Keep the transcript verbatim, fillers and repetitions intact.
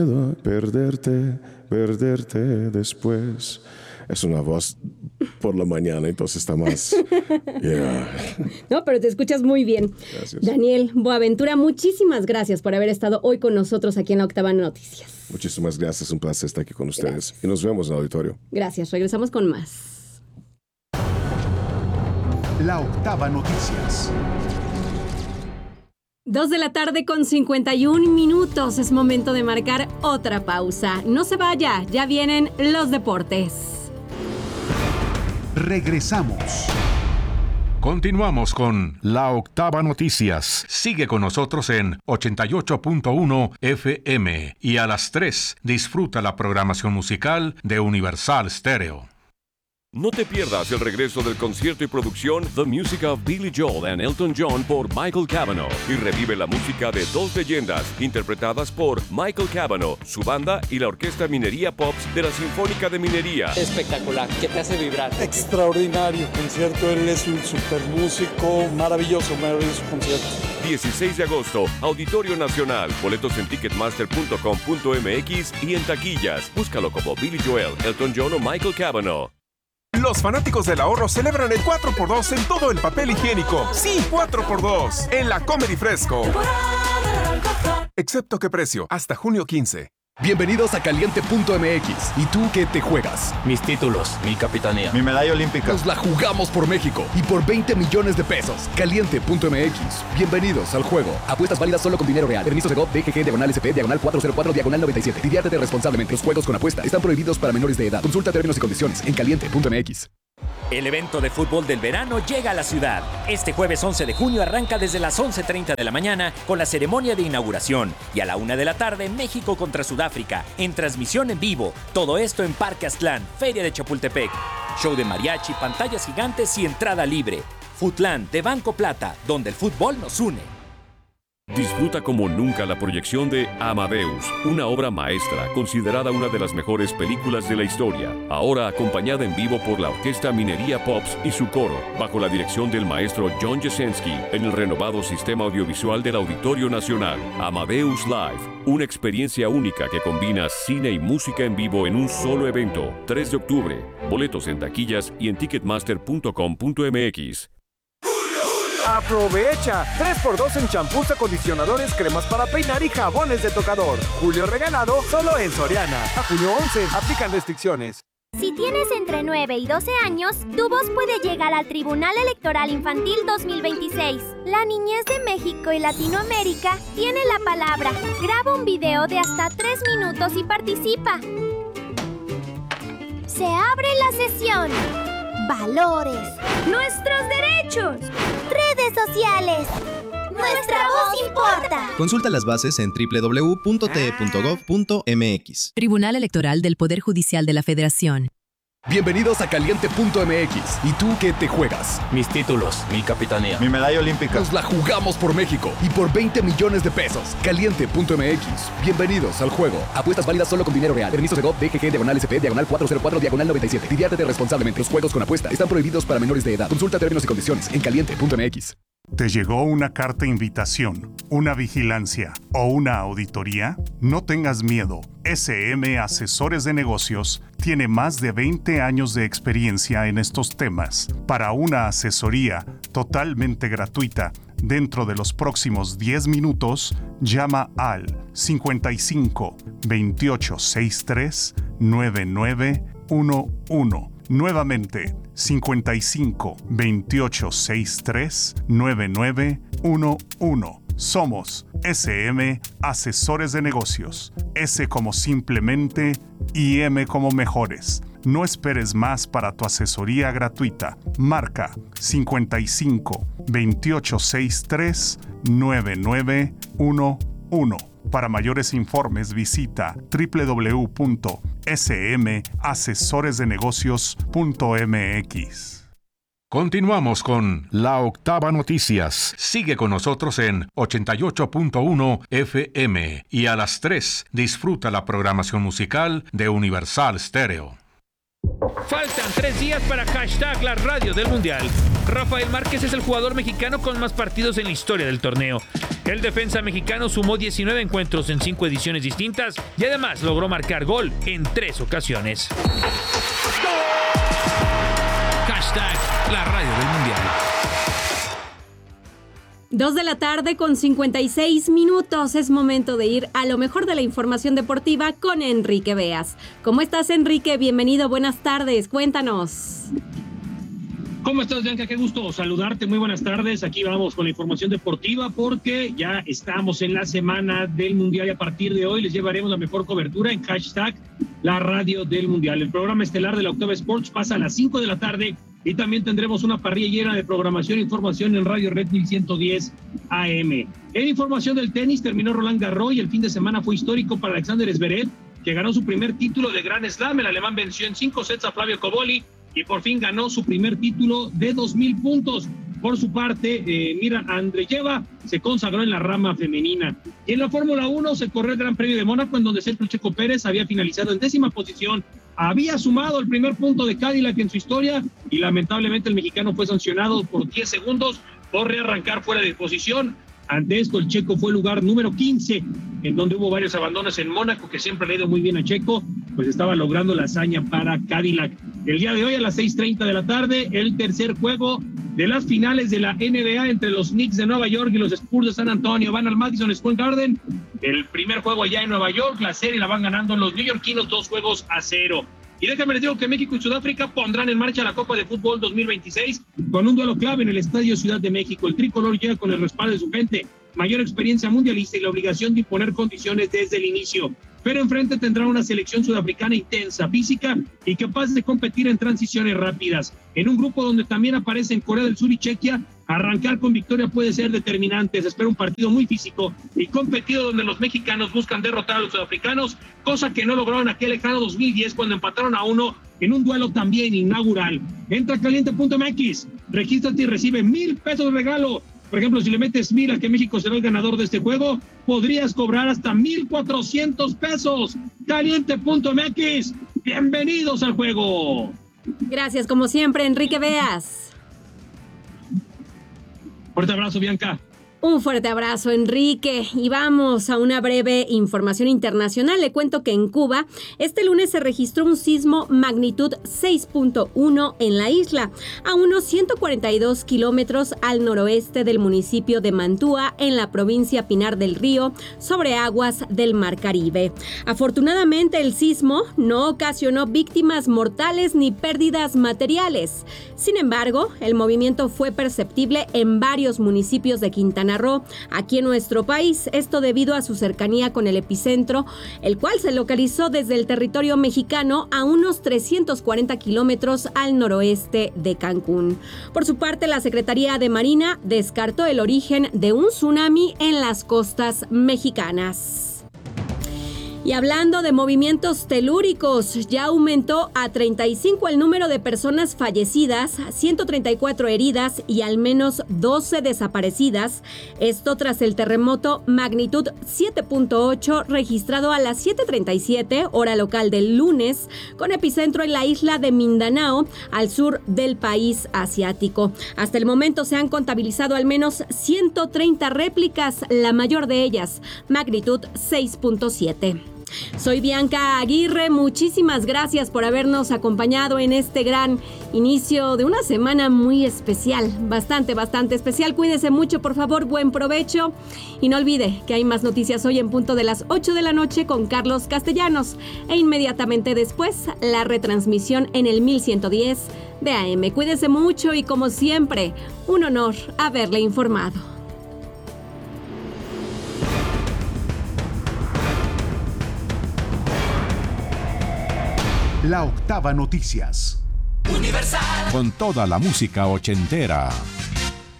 Perderte, perderte después. Es una voz por la mañana, entonces está más... Yeah. No, pero te escuchas muy bien. Gracias. Daniel Boaventura, muchísimas gracias por haber estado hoy con nosotros aquí en La Octava Noticias. Muchísimas gracias, un placer estar aquí con ustedes. Gracias. Y nos vemos en el auditorio. Gracias, regresamos con más. La Octava Noticias. Dos de la tarde con cincuenta y un minutos. Es momento de marcar otra pausa. No se vaya, ya vienen los deportes. Regresamos. Continuamos con La Octava Noticias. Sigue con nosotros en ochenta y ocho punto uno F M y a las tres disfruta la programación musical de Universal Stereo. No te pierdas el regreso del concierto y producción The Music of Billy Joel and Elton John por Michael Cavanaugh y revive la música de dos leyendas interpretadas por Michael Cavanaugh, su banda y la Orquesta Minería Pops de la Sinfónica de Minería. Espectacular, que te hace vibrar. Extraordinario concierto, él es un super músico, maravilloso, maravilloso concierto. dieciséis de agosto, Auditorio Nacional. Boletos en ticketmaster punto com punto m x y en taquillas. Búscalo como Billy Joel, Elton John o Michael Cavanaugh. Los fanáticos del ahorro celebran el cuatro por dos en todo el papel higiénico. Sí, cuatro por dos en la Comedy Fresco. Excepto qué precio, hasta junio quince. Bienvenidos a Caliente punto m x. ¿Y tú qué te juegas? Mis títulos, mi capitanía, mi medalla olímpica. Nos la jugamos por México y por veinte millones de pesos. Caliente punto m x. Bienvenidos al juego. Apuestas válidas solo con dinero real. Permiso de G O V, D G G, diagonal S P, diagonal cuatrocientos cuatro, diagonal noventa y siete. Diviértete responsablemente. Los juegos con apuesta están prohibidos para menores de edad. Consulta términos y condiciones en Caliente punto m x. El evento de fútbol del verano llega a la ciudad. Este jueves once de junio arranca desde las once treinta de la mañana con la ceremonia de inauguración y a la una de la tarde México contra Sudáfrica en transmisión en vivo. Todo esto en Parque Aztlán, Feria de Chapultepec. Show de mariachi, pantallas gigantes y entrada libre. Futlán de Banco Plata, donde el fútbol nos une. Disfruta como nunca la proyección de Amadeus, una obra maestra considerada una de las mejores películas de la historia, ahora acompañada en vivo por la Orquesta Minería Pops y su coro, bajo la dirección del maestro John Jasenski, en el renovado sistema audiovisual del Auditorio Nacional. Amadeus Live, una experiencia única que combina cine y música en vivo en un solo evento. tres de octubre, boletos en taquillas y en ticketmaster punto com punto m x. ¡Aprovecha! tres por dos en champús, acondicionadores, cremas para peinar y jabones de tocador. Julio regalado solo en Soriana. A junio once, aplican restricciones. Si tienes entre nueve y doce años, tu voz puede llegar al Tribunal Electoral Infantil dos mil veintiséis. La niñez de México y Latinoamérica tiene la palabra. Graba un video de hasta tres minutos y participa. Se abre la sesión. Valores. Nuestros derechos. Redes sociales. Nuestra voz importa. Consulta las bases en doble u doble u doble u punto t e punto gov punto m x. Tribunal Electoral del Poder Judicial de la Federación. Bienvenidos a Caliente punto m x. ¿Y tú qué te juegas? Mis títulos, mi capitanía, mi medalla olímpica. Nos la jugamos por México y por veinte millones de pesos. Caliente punto m x. Bienvenidos al juego. Apuestas válidas solo con dinero real. Permisos de G O V, D G G, diagonal S P, diagonal cuatrocientos cuatro, diagonal noventa y siete. Diviértete responsablemente. Los juegos con apuesta están prohibidos para menores de edad. Consulta términos y condiciones en Caliente punto m x. ¿Te llegó una carta invitación, una vigilancia o una auditoría? No tengas miedo. S M Asesores de Negocios tiene más de veinte años de experiencia en estos temas. Para una asesoría totalmente gratuita, dentro de los próximos diez minutos, llama al cincuenta y cinco, veintiocho, sesenta y tres, noventa y nueve once. Nuevamente, cincuenta y cinco, veintiocho, sesenta y tres, noventa y nueve once. Somos S M Asesores de Negocios. S como simplemente y M como mejores. No esperes más para tu asesoría gratuita. Marca cincuenta y cinco, veintiocho, sesenta y tres, noventa y nueve once. Para mayores informes visita doble u doble u doble u punto s m asesores de negocios punto m x. Continuamos con La Octava Noticias. Sigue con nosotros en ochenta y ocho punto uno F M y a las tres disfruta la programación musical de Universal Stereo. Faltan tres días para hashtag la radio del Mundial. Rafael Márquez es el jugador mexicano con más partidos en la historia del torneo. El defensa mexicano sumó diecinueve encuentros en cinco ediciones distintas y además logró marcar gol en tres ocasiones. Hashtag la radio del Mundial. Dos de la tarde con cincuenta y seis minutos. Es momento de ir a lo mejor de la información deportiva con Enrique Beas. ¿Cómo estás, Enrique? Bienvenido, buenas tardes. Cuéntanos. ¿Cómo estás, Bianca? Qué gusto saludarte. Muy buenas tardes. Aquí vamos con la información deportiva porque ya estamos en la semana del Mundial y a partir de hoy les llevaremos la mejor cobertura en hashtag la radio del Mundial. El programa estelar de la Octava Sports pasa a las cinco de la tarde y también tendremos una parrilla llena de programación e información en Radio Red mil ciento diez A M. En información del tenis, terminó Roland Garros y el fin de semana fue histórico para Alexander Zverev, que ganó su primer título de Grand Slam. El alemán venció en cinco sets a Flavio Cobolli y por fin ganó su primer título de dos mil puntos. Por su parte, eh, Mira Andreeva se consagró en la rama femenina. Y en la Fórmula uno se corrió el Gran Premio de Mónaco, en donde Sergio Checo Pérez había finalizado en décima posición. Había sumado el primer punto de Cadillac en su historia y lamentablemente el mexicano fue sancionado por diez segundos por rearrancar fuera de posición. Ante esto, el checo fue el lugar número quince, en donde hubo varios abandonos en Mónaco, que siempre le ha ido muy bien a Checo, pues estaba logrando la hazaña para Cadillac. El día de hoy, a las seis treinta de la tarde, el tercer juego de las finales de la N B A entre los Knicks de Nueva York y los Spurs de San Antonio. Van al Madison Square Garden. El primer juego allá en Nueva York, la serie la van ganando los neoyorquinos dos juegos a cero. Y déjame les digo que México y Sudáfrica pondrán en marcha la Copa de Fútbol dos mil veintiséis con un duelo clave en el Estadio Ciudad de México. El tricolor llega con el respaldo de su gente, mayor experiencia mundialista y la obligación de imponer condiciones desde el inicio. Pero enfrente tendrá una selección sudafricana intensa, física y capaz de competir en transiciones rápidas. En un grupo donde también aparecen Corea del Sur y Chequia, arrancar con victoria puede ser determinante. Se espera un partido muy físico y competido donde los mexicanos buscan derrotar a los sudafricanos, cosa que no lograron aquel lejano dos mil diez cuando empataron a uno en un duelo también inaugural. Entra a caliente punto m x, regístrate y recibe mil pesos de regalo. Por ejemplo, si le metes mil a que México será el ganador de este juego, podrías cobrar hasta mil cuatrocientos pesos. caliente punto m x, bienvenidos al juego. Gracias, como siempre, Enrique Beas. Fuerte abrazo, Bianca. Un fuerte abrazo, Enrique. Y vamos a una breve información internacional. Le cuento que en Cuba, este lunes se registró un sismo magnitud seis punto uno en la isla, a unos ciento cuarenta y dos kilómetros al noroeste del municipio de Mantua, en la provincia Pinar del Río, sobre aguas del Mar Caribe. Afortunadamente, el sismo no ocasionó víctimas mortales ni pérdidas materiales. Sin embargo, el movimiento fue perceptible en varios municipios de Quintana Roo, aquí en nuestro país, esto debido a su cercanía con el epicentro, el cual se localizó desde el territorio mexicano a unos trescientos cuarenta kilómetros al noroeste de Cancún. Por su parte, la Secretaría de Marina descartó el origen de un tsunami en las costas mexicanas. Y hablando de movimientos telúricos, ya aumentó a treinta y cinco el número de personas fallecidas, ciento treinta y cuatro heridas y al menos doce desaparecidas. Esto tras el terremoto magnitud siete punto ocho registrado a las siete treinta y siete hora local del lunes, con epicentro en la isla de Mindanao, al sur del país asiático. Hasta el momento se han contabilizado al menos ciento treinta réplicas, la mayor de ellas magnitud seis punto siete. Soy Bianca Aguirre, muchísimas gracias por habernos acompañado en este gran inicio de una semana muy especial, bastante, bastante especial. Cuídese mucho, por favor, buen provecho y no olvide que hay más noticias hoy en punto de las ocho de la noche con Carlos Castellanos e inmediatamente después la retransmisión en el mil ciento diez de A M. Cuídese mucho y como siempre, un honor haberle informado. La Octava Noticias. Universal. Con toda la música ochentera.